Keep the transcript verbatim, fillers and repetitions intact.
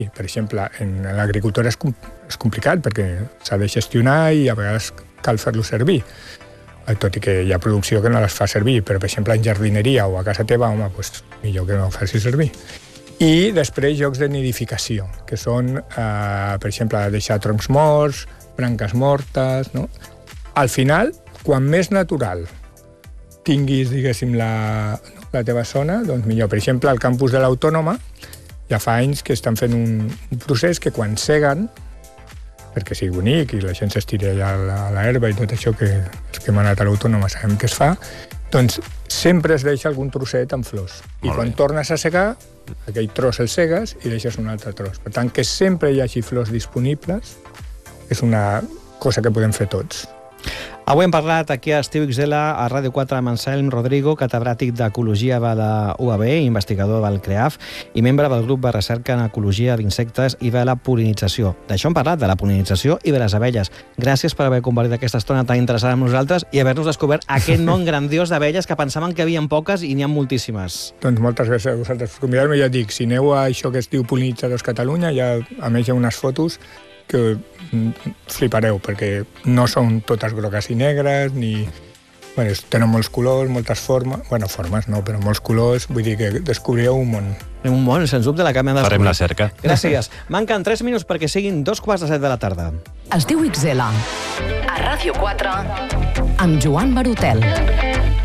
I, per exemple, en l'agricultura és, com, és complicat perquè s'ha de gestionar i a vegades cal fer-lo servir. Tot i que hi ha producció que no les fa servir, però, per exemple, en jardineria o a casa teva, home, doncs, millor que no ho faci servir. I després jocs de nidificació, que són, eh, per exemple, deixar troncs morts, branques mortes, no? Al final, quan més natural tinguis, diguéssim, la, la teva zona, doncs millor. Per exemple, al campus de l'Autònoma ja fa anys que estan fent un, un procés que quan seguen, perquè sigui bonic i la gent s'estiri allà a l'herba i tot això que els que hem anat a l'Autònoma sabem que es fa, doncs sempre es deixa algun trosset amb flors. I quan tornes a segar, aquell tros el segues i deixes un altre tros. Per tant, que sempre hi hagi flors disponibles és una cosa que podem fer tots. Avui hem parlat aquí a Estiu X L a Ràdio quatre amb Anselm Rodrigo, catedràtic d'Ecologia de la U A B, investigador del CREAF i membre del grup de recerca en ecologia d'insectes i de la polinització. D'això hem parlat, de la polinització i de les abelles. Gràcies per haver compartit aquesta estona tan interessada amb nosaltres i haver-nos descobert aquest món grandiós d'abelles que pensaven que hi havia poques i n'hi ha moltíssimes. Doncs moltes gràcies a vosaltres per convidar-me. Ja et dic, si aneu a això que es diu Polinitzadors Catalunya, ja, a més hi ha unes fotos que flipareu, perquè no són totes grogues i negres, ni... Bueno, tenen molts colors, moltes formes... Bueno, formes no, però molts colors. Vull dir que descobrireu un món. Un món, sens dubte, la que hem de Farem la cerca. Gràcies. Manquen tres minuts perquè siguin dos quarts de set de la tarda. Estiu X L a Ràdio quatre amb Joan Barotel.